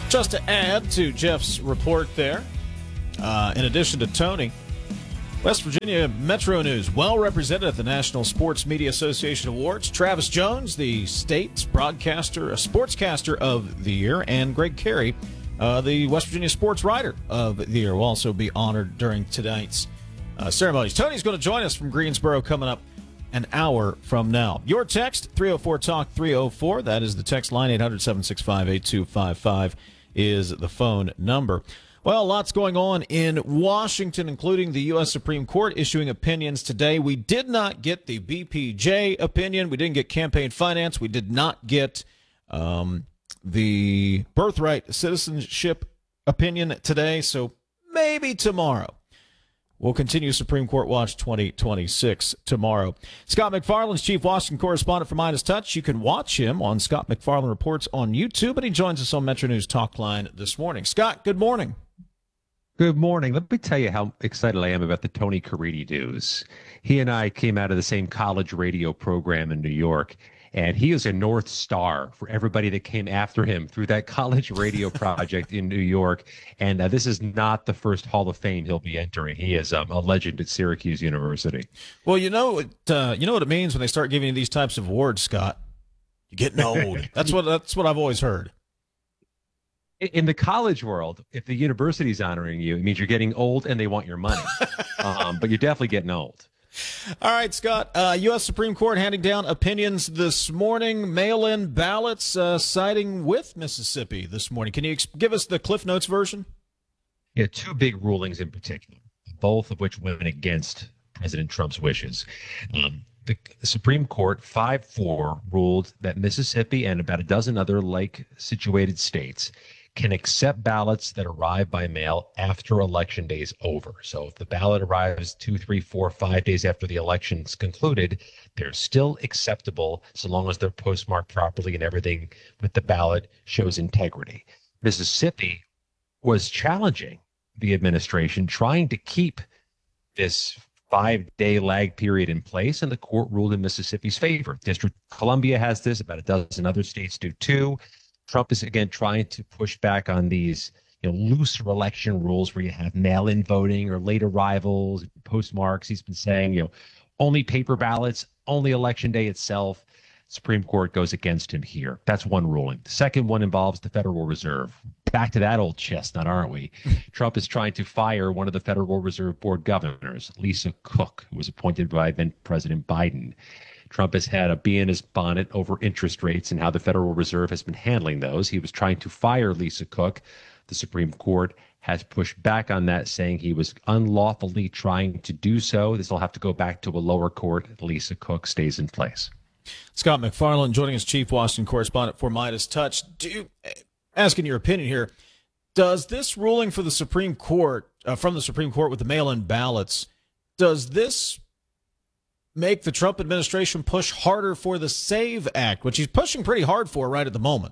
Just to add to Jeff's report there, in addition to Tony, West Virginia Metro News well represented at the National Sports Media Association Awards. Travis Jones, the state's broadcaster, a sportscaster of the year, and Greg Carey, the West Virginia sports writer of the year, will also be honored during tonight's ceremonies. Tony's going to join us from Greensboro coming up an hour from now. Your text, 304-TALK-304. That is the text line. 800-765-8255 is the phone number. Well, lots going on in Washington, including the U.S. Supreme Court issuing opinions today. We did not get the BPJ opinion. We didn't get campaign finance. We did not get the birthright citizenship opinion today, so maybe tomorrow. We'll continue Supreme Court Watch 2026 tomorrow. Scott McFarland's chief Washington correspondent for Midas Touch. You can watch him on Scott McFarland Reports on YouTube, and he joins us on Metro News Talk Line this morning. Scott, good morning. Good morning. Let me tell you how excited I am about the Tony Caridi news. He and I came out of the same college radio program in New York, and he is a North Star for everybody that came after him through that college radio project in New York. And this is not the first Hall of Fame he'll be entering. He is a legend at Syracuse University. Well, you know what it means when they start giving you these types of awards, Scott. You're getting old. That's what I've always heard. In the college world, if the university's honoring you, it means you're getting old and they want your money. But you're definitely getting old. All right, Scott. U.S. Supreme Court handing down opinions this morning. Mail-in ballots siding with Mississippi this morning. Can you give us the Cliff Notes version? Yeah, two big rulings in particular, both of which went against President Trump's wishes. The Supreme Court 5-4 ruled that Mississippi and about a dozen other like-situated states can accept ballots that arrive by mail after Election Day is over. So if the ballot arrives 2, 3, 4, 5 days after the election's concluded, they're still acceptable so long as they're postmarked properly and everything with the ballot shows integrity. Mississippi was challenging the administration, trying to keep this 5-day lag period in place, and the court ruled in Mississippi's favor. District of Columbia has this, about a dozen other states do too. Trump is again trying to push back on these, looser election rules where you have mail-in voting or late arrivals, postmarks. He's been saying, only paper ballots, only Election Day itself. Supreme Court goes against him here. That's one ruling. The second one involves the Federal Reserve. Back to that old chestnut, aren't we? Trump is trying to fire one of the Federal Reserve Board governors, Lisa Cook, who was appointed by then President Biden. Trump has had a bee in his bonnet over interest rates and how the Federal Reserve has been handling those. He was trying to fire Lisa Cook. The Supreme Court has pushed back on that, saying he was unlawfully trying to do so. This will have to go back to a lower court. Lisa Cook stays in place. Scott McFarland joining us, chief Washington correspondent for Midas Touch. Asking your opinion here, does this ruling for the Supreme Court, from the Supreme Court with the mail-in ballots, does this make the Trump administration push harder for the SAVE Act, which he's pushing pretty hard for right at the moment?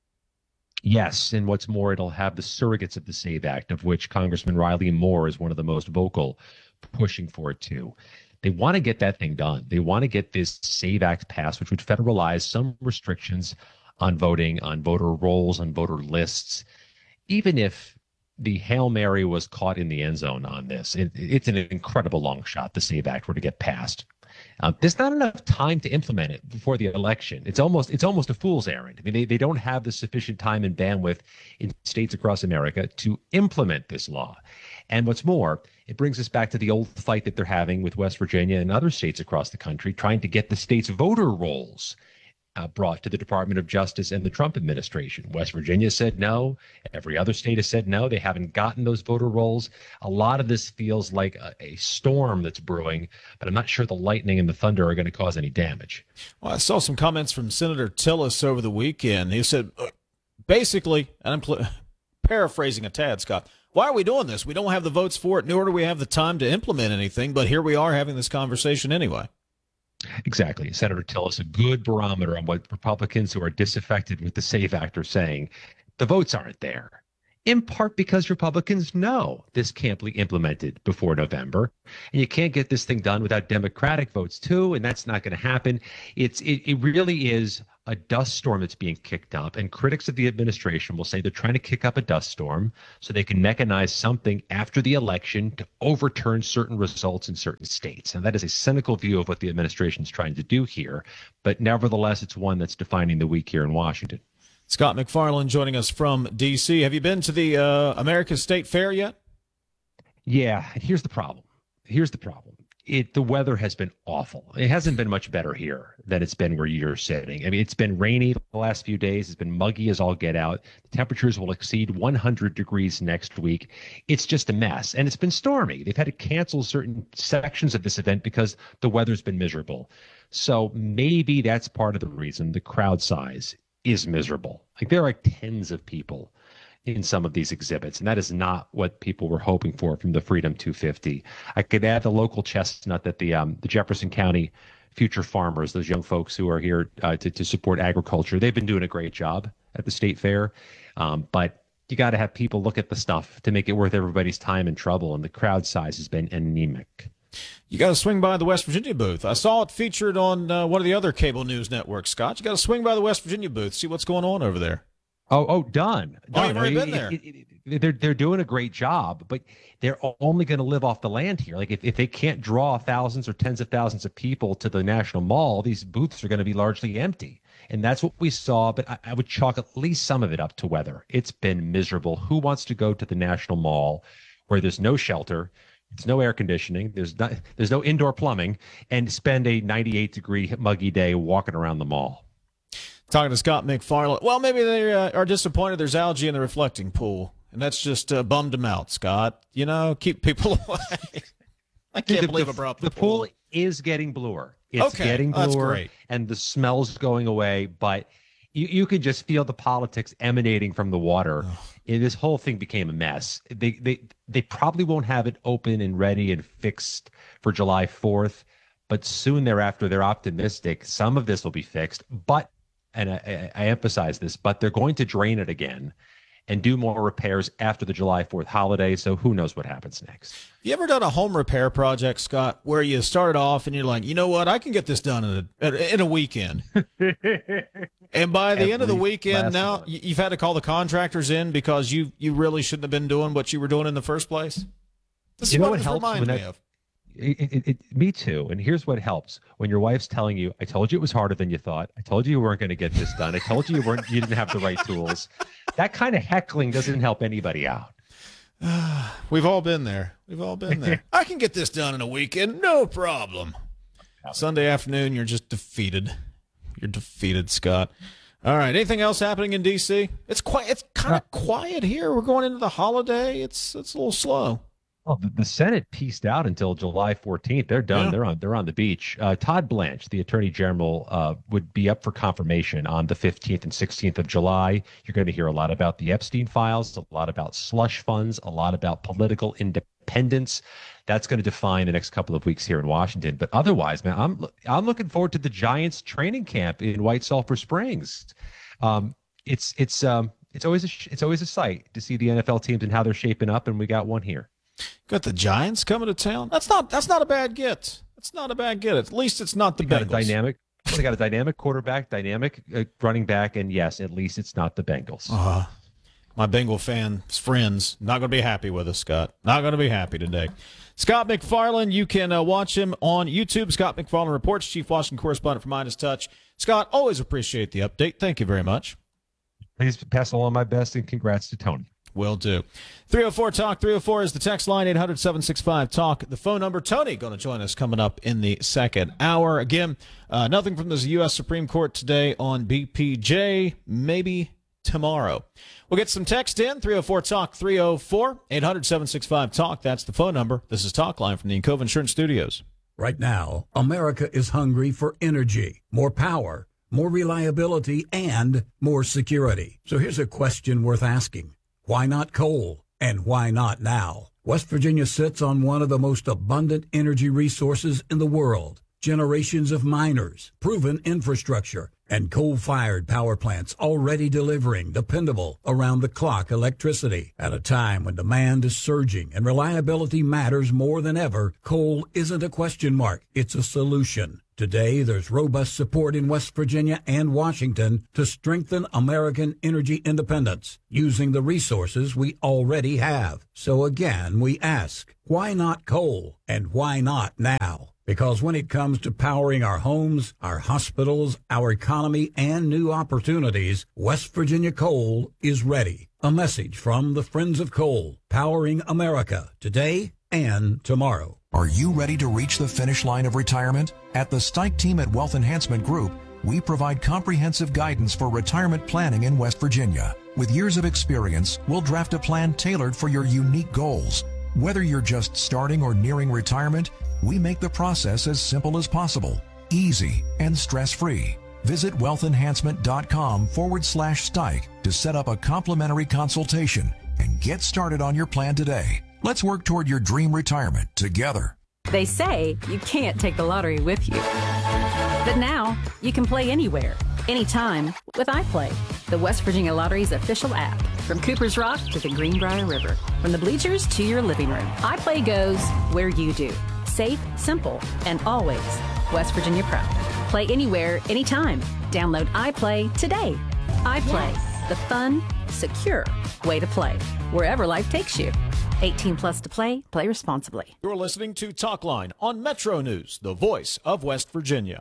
Yes, and what's more, it'll have the surrogates of the SAVE Act, of which Congressman Riley Moore is one of the most vocal, pushing for it too. They want to get that thing done. They want to get this SAVE Act passed, which would federalize some restrictions on voting, on voter rolls, on voter lists. Even if the Hail Mary was caught in the end zone on this, it's an incredible long shot the SAVE Act were to get passed. There's not enough time to implement it before the election. It's almost a fool's errand. I mean, they don't have the sufficient time and bandwidth in states across America to implement this law. And what's more, it brings us back to the old fight that they're having with West Virginia and other states across the country, trying to get the state's voter rolls brought to the Department of Justice and the Trump administration. West Virginia said no. Every other state has said no. They haven't gotten those voter rolls. A lot of this feels like a storm that's brewing, but I'm not sure the lightning and the thunder are going to cause any damage. Well, I saw some comments from Senator Tillis over the weekend. He said, basically, and I'm paraphrasing a tad, Scott, why are we doing this? We don't have the votes for it, nor do we have the time to implement anything, but here we are having this conversation anyway. Exactly. Senator Tillis, a good barometer on what Republicans who are disaffected with the SAVE Act are saying. The votes aren't there, in part because Republicans know this can't be implemented before November, and you can't get this thing done without Democratic votes too, and that's not going to happen. It really is a dust storm that's being kicked up, and critics of the administration will say they're trying to kick up a dust storm so they can mechanize something after the election to overturn certain results in certain states. And that is a cynical view of what the administration is trying to do here. But nevertheless, it's one that's defining the week here in Washington. Scott MacFarlane joining us from D.C. Have you been to the America's State Fair yet? Yeah, and here's the problem. The weather has been awful. It hasn't been much better here than it's been where you're sitting. I mean, it's been rainy the last few days. It's been muggy as all get out. The temperatures will exceed 100 degrees next week. It's just a mess. And it's been stormy. They've had to cancel certain sections of this event because the weather's been miserable. So maybe that's part of the reason the crowd size is miserable. Like, there are tens of people in some of these exhibits, and that is not what people were hoping for from the Freedom 250. I could add the local chestnut that the Jefferson County future farmers, those young folks who are here to support agriculture, they've been doing a great job at the state fair. But you got to have people look at the stuff to make it worth everybody's time and trouble, and the crowd size has been anemic. You got to swing by the West Virginia booth. I saw it featured on one of the other cable news networks, Scott. You got to swing by the West Virginia booth, see what's going on over there. Done. Oh, you've already been there. They're doing a great job, but they're only going to live off the land here. Like, if they can't draw thousands or tens of thousands of people to the National Mall, these booths are going to be largely empty. And that's what we saw, but I would chalk at least some of it up to weather. It's been miserable. Who wants to go to the National Mall where there's no shelter, there's no air conditioning, there's no indoor plumbing, and spend a 98-degree muggy day walking around the mall? Talking to Scott MacFarlane. Well, maybe they are disappointed there's algae in the reflecting pool, and that's just bummed them out, Scott. You know, keep people away. I can't believe I brought up the pool. The pool is getting bluer. It's okay, getting bluer, that's great. And the smell's going away, but you can just feel the politics emanating from the water. This whole thing became a mess. They probably won't have it open and ready and fixed for July 4th, but soon thereafter, they're optimistic some of this will be fixed, but and I emphasize this, but they're going to drain it again and do more repairs after the July 4th holiday. So who knows what happens next? You ever done a home repair project, Scott, where you start off and you're like, you know what, I can get this done in a weekend. And by the end of the weekend, now you've had to call the contractors in because you really shouldn't have been doing what you were doing in the first place? This is what it reminds me of. Me too. And here's what helps: when your wife's telling you, "I told you it was harder than you thought. I told you weren't going to get this done. I told you you didn't have the right tools." That kind of heckling doesn't help anybody out. We've all been there. I can get this done in a weekend, no problem. Sunday afternoon, you're just defeated. You're defeated, Scott. All right. Anything else happening in D.C.? It's kind of quiet here. We're going into the holiday. It's a little slow. Well, the Senate pieced out until July 14th. They're done. Yeah. They're on the beach. Todd Blanche, the Attorney General, would be up for confirmation on the 15th and 16th of July. You're going to hear a lot about the Epstein files, a lot about slush funds, a lot about political independence. That's going to define the next couple of weeks here in Washington. But otherwise, man, I'm looking forward to the Giants training camp in White Sulphur Springs. It's always a sight to see the NFL teams and how they're shaping up, and we got one here. Got the Giants coming to town. That's not a bad get. It's not a bad get. At least it's not the Bengals. They got a dynamic quarterback, dynamic running back, and yes, at least it's not the Bengals. My Bengal fans, friends, not going to be happy with us, Scott. Not going to be happy today. Scott MacFarlane, you can watch him on YouTube. Scott MacFarlane Reports, Chief Washington Correspondent for Midas Touch. Scott, always appreciate the update. Thank you very much. Please pass along my best and congrats to Tony. Will do. 304-TALK. 304 is the text line, 800-765-TALK. The phone number. Tony going to join us coming up in the second hour. Again, nothing from the U.S. Supreme Court today on BPJ. Maybe tomorrow. We'll get some text in. 304-TALK. 304-800-765-TALK. That's the phone number. This is Talk Line from the Encova Insurance Studios. Right now, America is hungry for energy, more power, more reliability, and more security. So here's a question worth asking. Why not coal? And why not now? West Virginia sits on one of the most abundant energy resources in the world. Generations of miners, proven infrastructure, and coal-fired power plants already delivering dependable, around-the-clock electricity. At a time when demand is surging and reliability matters more than ever, coal isn't a question mark, it's a solution. Today, there's robust support in West Virginia and Washington to strengthen American energy independence using the resources we already have. So again, we ask, why not coal? And why not now? Because when it comes to powering our homes, our hospitals, our economy, and new opportunities, West Virginia Coal is ready. A message from the Friends of Coal, powering America today and tomorrow. Are you ready to reach the finish line of retirement? At the Stike team at Wealth Enhancement Group, we provide comprehensive guidance for retirement planning in West Virginia. With years of experience, we'll draft a plan tailored for your unique goals. Whether you're just starting or nearing retirement, we make the process as simple as possible, easy, and stress-free. Visit wealthenhancement.com/Stike to set up a complimentary consultation and get started on your plan today. Let's work toward your dream retirement together. They say you can't take the lottery with you. But now, you can play anywhere, anytime with iPlay, the West Virginia Lottery's official app. From Cooper's Rock to the Greenbrier River, from the bleachers to your living room, iPlay goes where you do. Safe, simple, and always West Virginia proud. Play anywhere, anytime. Download iPlay today. iPlay, the fun, secure way to play, wherever life takes you. 18 plus to play. Play responsibly. You're listening to Talkline on Metro News, the voice of West Virginia.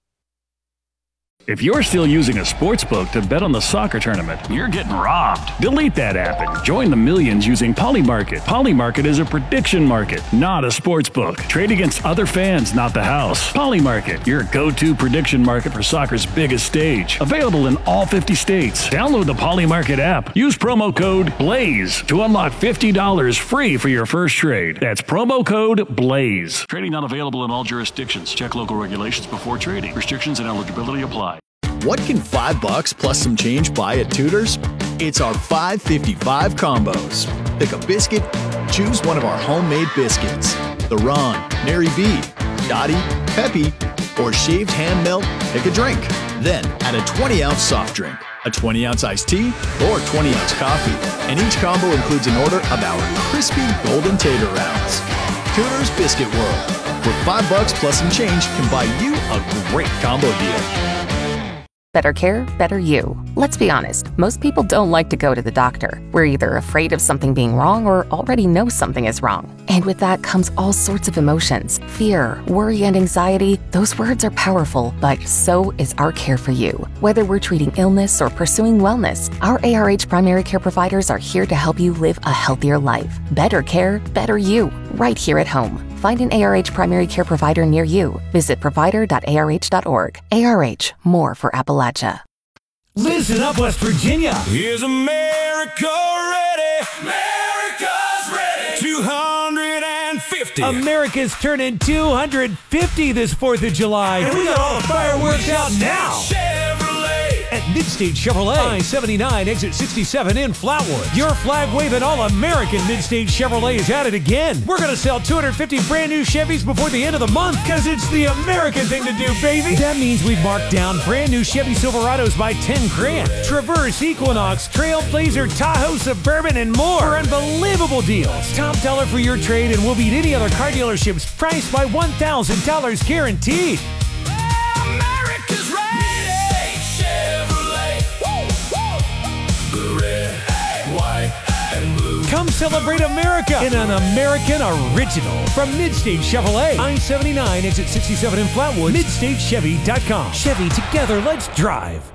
If you're still using a sportsbook to bet on the soccer tournament, you're getting robbed. Delete that app and join the millions using Polymarket. Polymarket is a prediction market, not a sportsbook. Trade against other fans, not the house. Polymarket, your go-to prediction market for soccer's biggest stage. Available in all 50 states. Download the Polymarket app. Use promo code BLAZE to unlock $50 free for your first trade. That's promo code BLAZE. Trading not available in all jurisdictions. Check local regulations before trading. Restrictions and eligibility apply. What can $5 plus some change buy at Tudor's? It's our $5.55 combos. Pick a biscuit, choose one of our homemade biscuits. The Ron, Mary B, Dottie, Peppy, or shaved hand melt, pick a drink. Then add a 20-ounce soft drink, a 20-ounce iced tea, or 20-ounce coffee. And each combo includes an order of our crispy golden tater rounds. Tudor's Biscuit World, where $5 plus some change can buy you a great combo deal. Better care, better you. Let's be honest, most people don't like to go to the doctor. We're either afraid of something being wrong or already know something is wrong. And with that comes all sorts of emotions. Fear, worry, and anxiety. Those words are powerful, but so is our care for you. Whether we're treating illness or pursuing wellness, our ARH primary care providers are here to help you live a healthier life. Better care, better you. Right here at home. Find an ARH primary care provider near you. Visit provider.arh.org. ARH, more for Appalachia. Listen up, West Virginia. Is America ready? America's ready. 250. America's turning 250 this 4th of July. And we got all the fireworks out now. Chevrolet. At Midstate Chevrolet, I-79, exit 67 in Flatwood. Your flag-waving all-American Midstate Chevrolet is at it again. We're going to sell 250 brand new Chevys before the end of the month because it's the American thing to do, baby. That means we've marked down brand new Chevy Silverados by 10 grand. Traverse, Equinox, Trailblazer, Tahoe, Suburban, and more for unbelievable deals. Top dollar for your trade and we'll beat any other car dealerships priced by $1,000 guaranteed. America's ready. Chevrolet. Woo, woo. The red, white, and blue. Come celebrate America in an American original from Midstate Chevrolet. I-79, exit 67 in Flatwood. MidstateChevy.com. Chevy, together, let's drive.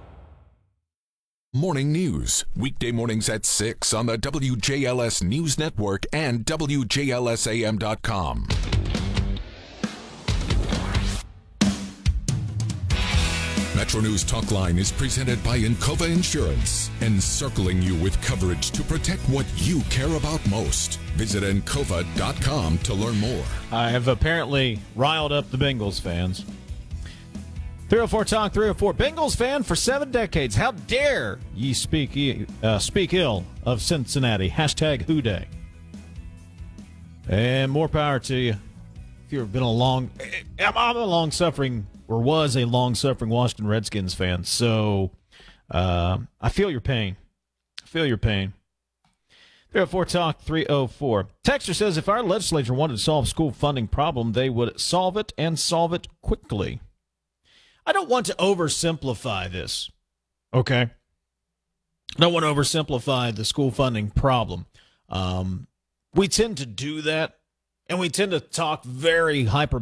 Morning News, weekday mornings at 6 on the WJLS News Network and WJLSAM.com. Metro News Talkline is presented by Encova Insurance, encircling you with coverage to protect what you care about most. Visit Encova.com to learn more. I have apparently riled up the Bengals fans. 304 Talk 304. Bengals fan for 7 decades. How dare ye speak ill of Cincinnati. Hashtag Who Day. And more power to you. If you've been I'm a long-suffering, or was a long-suffering Washington Redskins fan. So I feel your pain. 304 Talk 304. Texter says if our legislature wanted to solve school funding problem, they would solve it and solve it quickly. I don't want to oversimplify this, okay? I don't want to oversimplify the school funding problem. We tend to do that, and we tend to talk very hyper